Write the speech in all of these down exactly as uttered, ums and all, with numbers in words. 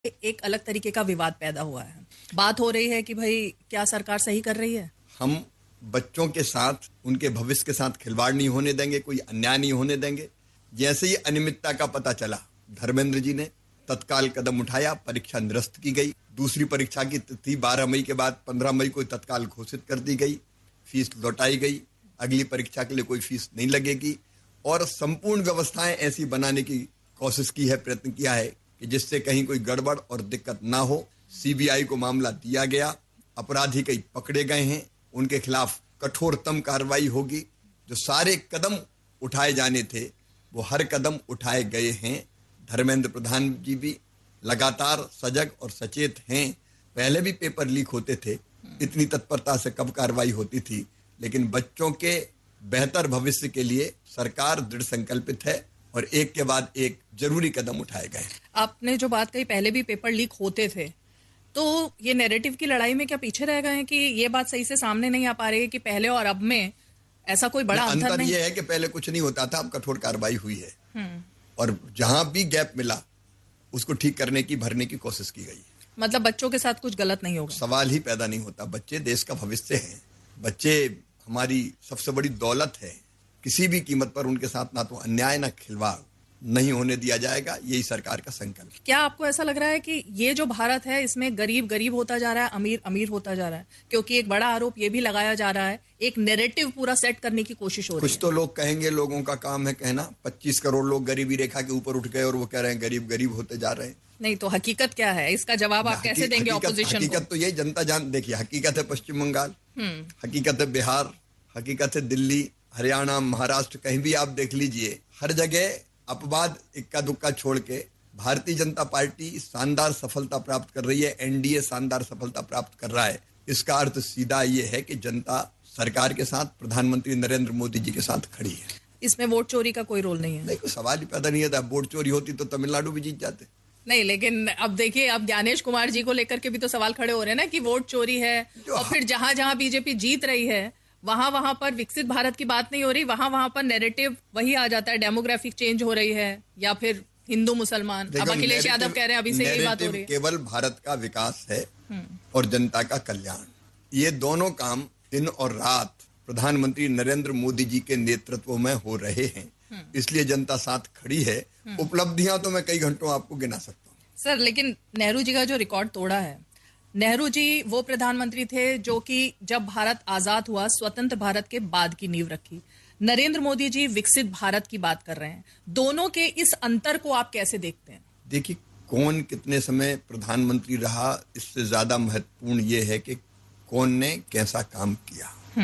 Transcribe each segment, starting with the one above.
एक अलग तरीके का विवाद पैदा हुआ है। बात हो रही है कि भाई क्या सरकार सही कर रही है? हम बच्चों के साथ, उनके भविष्य के साथ खिलवाड़ नहीं होने देंगे, कोई अन्याय नहीं होने देंगे। जैसे ही अनियमितता का पता चला, धर्मेंद्र जी ने तत्काल कदम उठाया, परीक्षा निरस्त की गई। दूसरी परीक्षा की तिथि बारह मई के बाद पंद्रह मई को तत्काल घोषित कर दी गई। फीस लौटाई गई। अगली परीक्षा के लिए कोई फीस नहीं लगेगी और संपूर्ण व्यवस्थाएं ऐसी बनाने की कोशिश की है, प्रयत्न किया है कि जिससे कहीं कोई गड़बड़ और दिक्कत ना हो। सीबीआई को मामला दिया गया, अपराधी कई पकड़े गए हैं, उनके खिलाफ कठोरतम कार्रवाई होगी। जो सारे कदम उठाए जाने थे वो हर कदम उठाए गए हैं। धर्मेंद्र प्रधान जी भी लगातार सजग और सचेत हैं। पहले भी पेपर लीक होते थे, इतनी तत्परता से कब कार्रवाई होती थी, लेकिन बच्चों के बेहतर भविष्य के लिए सरकार दृढ़ संकल्पित है और एक के बाद एक जरूरी कदम उठाए गए। आपने जो बात कही, पहले भी पेपर लीक होते थे, तो ये नैरेटिव की लड़ाई में क्या पीछे रह गए हैं कि ये बात सही से सामने नहीं आ पा रही है कि पहले और अब में ऐसा कोई बड़ा अंतर, अंतर नहीं? ये है कि पहले कुछ नहीं होता था, अब कठोर कार्रवाई हुई है और जहां भी गैप मिला उसको ठीक करने की, भरने की कोशिश की गई है। मतलब बच्चों के साथ कुछ गलत नहीं होगा? सवाल ही पैदा नहीं होता। बच्चे देश का भविष्य हैं, बच्चे हमारी सबसे बड़ी दौलत है। किसी भी कीमत पर उनके साथ ना तो अन्याय ना खिलवाड़ नहीं होने दिया जाएगा, यही सरकार का संकल्प। क्या आपको ऐसा लग रहा है कि ये जो भारत है इसमें गरीब गरीब होता जा रहा है, अमीर अमीर होता जा रहा है? क्योंकि एक बड़ा आरोप ये भी लगाया जा रहा है, एक नैरेटिव पूरा सेट करने की कोशिश हो रही है। कुछ तो लोग कहेंगे, लोगों का काम है कहना, पच्चीस करोड़ लोग गरीबी रेखा के ऊपर उठ गए और वो कह रहे हैं गरीब गरीब होते जा रहे हैं। नहीं तो हकीकत क्या है, इसका जवाब आप कैसे देंगे ऑपोजिशन को? हकीकत तो यही जनता जान, देखिए हकीकत है पश्चिम बंगाल, हकीकत है बिहार, हकीकत है दिल्ली, हरियाणा, महाराष्ट्र, कहीं भी आप देख लीजिए, हर जगह अपवाद इक्का दुक्का छोड़ के भारतीय जनता पार्टी शानदार सफलता प्राप्त कर रही है। एनडीए शानदार सफलता प्राप्त कर रहा है। इसका अर्थ सीधा ये है कि जनता सरकार के साथ, प्रधानमंत्री नरेंद्र मोदी जी के साथ खड़ी है। इसमें वोट चोरी का कोई रोल नहीं है? नहीं, कोई सवाल ही पैदा नहीं होता। वोट चोरी होती तो तमिलनाडु भी जीत जाते। नहीं, लेकिन अब देखिए, अब ज्ञानेश कुमार जी को लेकर के भी तो सवाल खड़े हो रहे हैं ना कि वोट चोरी है, और फिर जहां जहां बीजेपी जीत रही है वहां वहां पर विकसित भारत की बात नहीं हो रही, वहां वहां पर नैरेटिव वही आ जाता है, डेमोग्राफिक चेंज हो रही है या फिर हिंदू मुसलमान। अब अखिलेश यादव कह रहे हैं अभी से यही बात हो रही है। केवल भारत का विकास है और जनता का कल्याण, ये दोनों काम दिन और रात प्रधानमंत्री नरेंद्र मोदी जी के नेतृत्व में हो रहे हैं, इसलिए जनता साथ खड़ी है। उपलब्धियां तो मैं कई घंटों आपको गिना सकता हूँ। सर, लेकिन नेहरू जी का जो रिकॉर्ड तोड़ा है, नेहरू जी वो प्रधानमंत्री थे जो कि जब भारत आजाद हुआ, स्वतंत्र भारत के बाद की नींव रखी। नरेंद्र मोदी जी विकसित भारत की बात कर रहे हैं। दोनों के इस अंतर को आप कैसे देखते हैं? देखिए, कौन कितने समय प्रधानमंत्री रहा, इससे ज्यादा महत्वपूर्ण ये है कि कौन ने कैसा काम किया।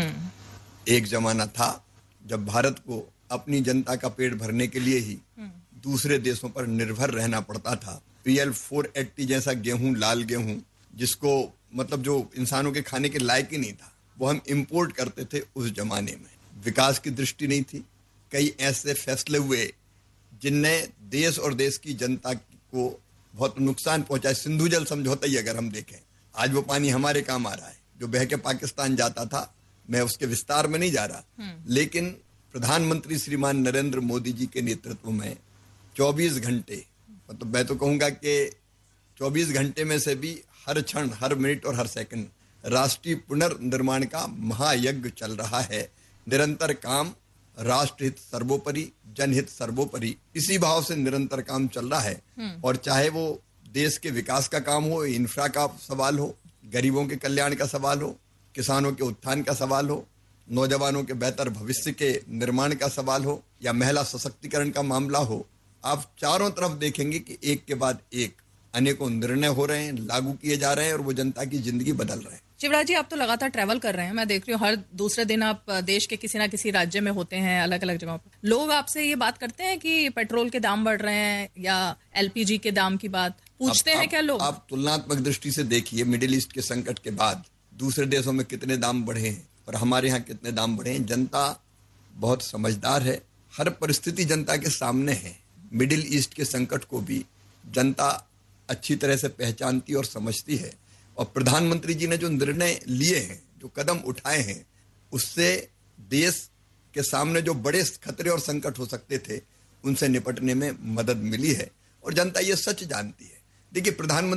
एक जमाना था जब भारत को अपनी जनता का पेट भरने के लिए ही दूसरे देशों पर निर्भर रहना पड़ता था। पीएल चार सौ अस्सी जैसा गेहूं, लाल गेहूं, जिसको मतलब जो इंसानों के खाने के लायक ही नहीं था, वो हम इंपोर्ट करते थे उस जमाने में। विकास की दृष्टि नहीं थी। कई ऐसे फैसले हुए जिनने देश और देश की जनता को बहुत नुकसान पहुंचा। सिंधु जल समझौता ही अगर हम देखें, आज वो पानी हमारे काम आ रहा है जो बह के पाकिस्तान जाता था। मैं उसके विस्तार में नहीं जा रहा, लेकिन प्रधानमंत्री श्रीमान नरेंद्र मोदी जी के नेतृत्व में चौबीस घंटे, मतलब मैं तो कहूंगा कि चौबीस घंटे में से भी हर क्षण, हर मिनट और हर सेकंड राष्ट्रीय पुनर्निर्माण का महायज्ञ चल रहा है। निरंतर काम, राष्ट्रहित सर्वोपरि, जनहित सर्वोपरि, इसी भाव से निरंतर काम चल रहा है। और चाहे वो देश के विकास का काम हो, इंफ्रा का सवाल हो, गरीबों के कल्याण का सवाल हो, किसानों के उत्थान का सवाल हो, नौजवानों के बेहतर भविष्य के निर्माण का सवाल हो, या महिला सशक्तिकरण का मामला हो, आप चारों तरफ देखेंगे कि एक के बाद एक अनेकों निर्णय हो रहे हैं, लागू किए जा रहे हैं और वो जनता की जिंदगी बदल रहे हैं। शिवराज जी, आप तो लगातार ट्रैवल कर रहे हैं, मैं देख रही हूँ हर दूसरे दिन आप देश के किसी ना किसी राज्य में होते हैं, अलग अलग जगहों पर। लोग आपसे ये बात करते हैं कि पेट्रोल के दाम बढ़ रहे हैं या एलपीजी के दाम की बात पूछते हैं क्या लोग? आप तुलनात्मक दृष्टि से देखिए, मिडिल ईस्ट के संकट के बाद दूसरे देशों में कितने दाम बढ़े हैं और हमारे यहाँ कितने दाम बढ़े हैं। जनता बहुत समझदार है, हर परिस्थिति जनता के सामने है। मिडिल ईस्ट के संकट को भी जनता अच्छी तरह से पहचानती और समझती है, और प्रधानमंत्री जी ने जो निर्णय लिए हैं, जो कदम उठाए हैं, उससे देश के सामने जो बड़े खतरे और संकट हो सकते थे, उनसे निपटने में मदद मिली है। और जनता ये सच जानती है। देखिए प्रधानमंत्री